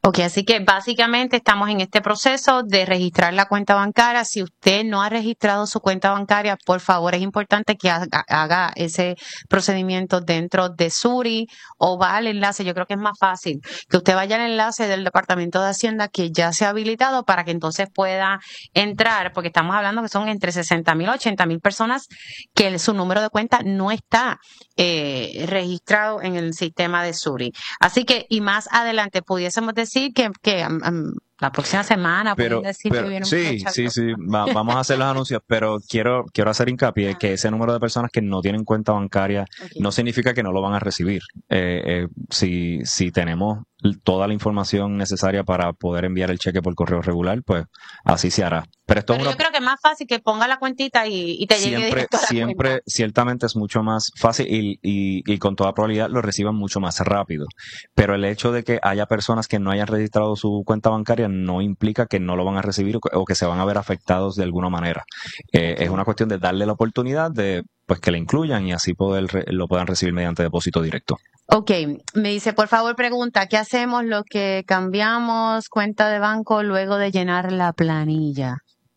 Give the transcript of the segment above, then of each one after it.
Ok, así que básicamente estamos en este proceso de registrar la cuenta bancaria. Si usted no ha registrado su cuenta bancaria, por favor, es importante que haga ese procedimiento dentro de Suri o va al enlace. Yo creo que es más fácil que usted vaya al enlace del Departamento de Hacienda que ya se ha habilitado para que entonces pueda entrar, porque estamos hablando que son entre 60,000 a 80,000 personas que su número de cuenta no está registrado en el sistema de Suri. Así que, y más adelante pudiésemos decir que la próxima semana pueden decir que viene un sí, vamos a hacer los anuncios, pero quiero hacer hincapié que ese número de personas que no tienen cuenta bancaria no significa que no lo van a recibir. Si tenemos toda la información necesaria para poder enviar el cheque por correo regular, pues así se hará. Pero yo creo que es más fácil que ponga la cuentita y te llegue directo a la cuenta. Ciertamente es mucho más fácil y con toda probabilidad lo reciban mucho más rápido. Pero el hecho de que haya personas que no hayan registrado su cuenta bancaria no implica que no lo van a recibir o que se van a ver afectados de alguna manera. Es una cuestión de darle la oportunidad de pues que le incluyan y así lo puedan recibir mediante depósito directo. Ok, me dice, por favor, pregunta, ¿qué hacemos los que cambiamos cuenta de banco luego de llenar la planilla?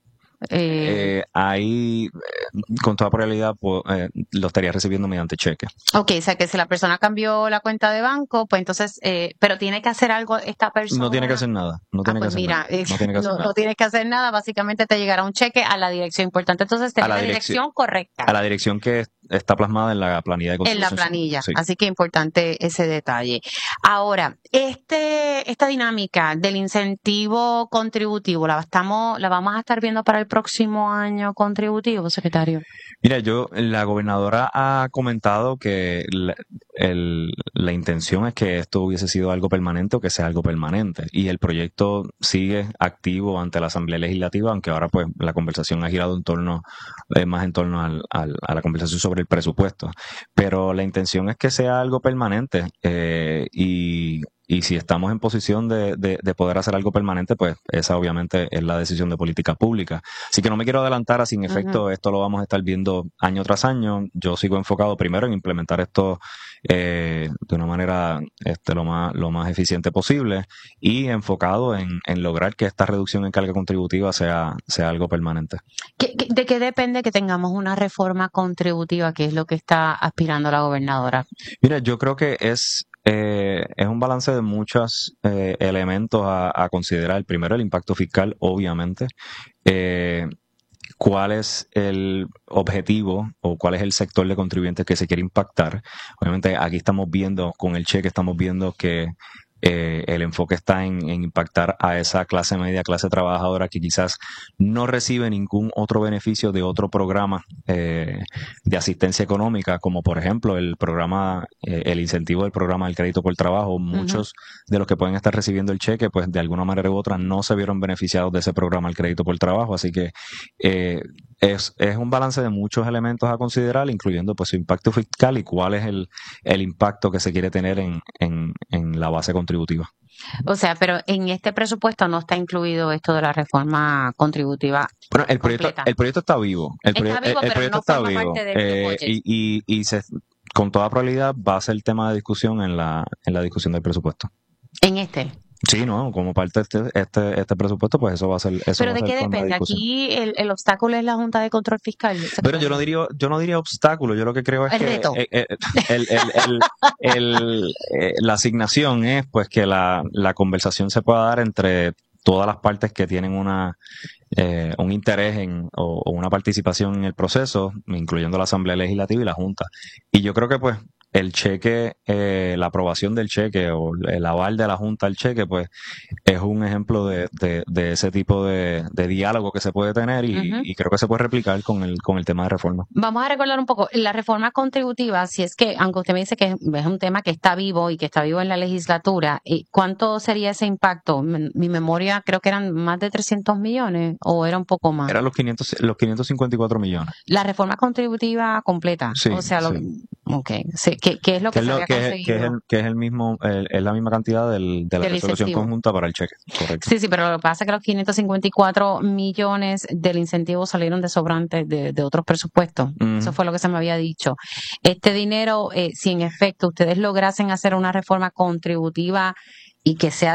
Ahí, con toda probabilidad, lo estaría recibiendo mediante cheque. Ok, o sea que si la persona cambió la cuenta de banco, pues entonces, pero tiene que hacer algo esta persona. No tiene que hacer nada. No tiene que hacer nada. Básicamente te llegará un cheque a la dirección importante. Entonces, tener la dirección correcta. A la dirección que está plasmada en la planilla de contribución. En la planilla, sí. Así que importante ese detalle. Ahora, esta dinámica del incentivo contributivo, ¿la vamos a estar viendo para el próximo año contributivo, secretario? Mira, la gobernadora ha comentado que la intención es que esto hubiese sido algo permanente o que sea algo permanente. Y el proyecto sigue activo ante la Asamblea Legislativa, aunque ahora pues la conversación ha girado más en torno a la conversación sobre el presupuesto. Pero la intención es que sea algo permanente y si estamos en posición de poder hacer algo permanente, pues esa obviamente es la decisión de política pública. Así que no me quiero adelantar a si en efecto esto lo vamos a estar viendo año tras año. Yo sigo enfocado primero en implementar esto de una manera lo más eficiente posible y enfocado en lograr que esta reducción en carga contributiva sea algo permanente. ¿De qué depende que tengamos una reforma contributiva, que es lo que está aspirando la gobernadora? Mira, yo creo que es un balance de muchos elementos a considerar. Primero, el impacto fiscal, obviamente. ¿Cuál es el objetivo o cuál es el sector de contribuyentes que se quiere impactar? Obviamente, aquí estamos viendo, con el cheque, estamos viendo que el enfoque está en impactar a esa clase media, clase trabajadora que quizás no recibe ningún otro beneficio de otro programa de asistencia económica, como por ejemplo el incentivo del programa del crédito por trabajo. Muchos de los que pueden estar recibiendo el cheque, pues de alguna manera u otra no se vieron beneficiados de ese programa del crédito por trabajo, así que es un balance de muchos elementos a considerar, incluyendo pues su impacto fiscal y cuál es el impacto que se quiere tener en la base contributiva. O sea, pero en este presupuesto no está incluido esto de la reforma contributiva. Bueno, el proyecto está vivo. El proyecto está vivo. Y con toda probabilidad va a ser tema de discusión en la discusión del presupuesto. ¿En este? Sí, no, como parte de este presupuesto, pues eso va a ser. ¿Pero de qué depende? Aquí el obstáculo es la Junta de Control Fiscal. Pero yo no diría obstáculo, yo lo que creo es reto. La asignación es pues que la conversación se pueda dar entre todas las partes que tienen un interés o una participación en el proceso, incluyendo la Asamblea Legislativa y la Junta. Y yo creo que pues el cheque, la aprobación del cheque o el aval de la Junta al cheque, pues es un ejemplo de ese tipo de diálogo que se puede tener y creo que se puede replicar con el tema de reforma. Vamos a recordar un poco, la reforma contributiva, si es que, aunque usted me dice que es un tema que está vivo y que está vivo en la legislatura, ¿cuánto sería ese impacto? Mi memoria creo que eran más de 300 millones o era un poco más. Eran los 554 millones. La reforma contributiva completa. Sí, o sea, sí. Okay. Sí, ¿qué es lo que se había conseguido? Que es la misma cantidad de la resolución conjunta para el cheque, correcto. Sí, pero lo que pasa es que los 554 millones del incentivo salieron de sobrantes de otros presupuestos. Eso fue lo que se me había dicho. Este dinero, si en efecto ustedes lograsen hacer una reforma contributiva y que sea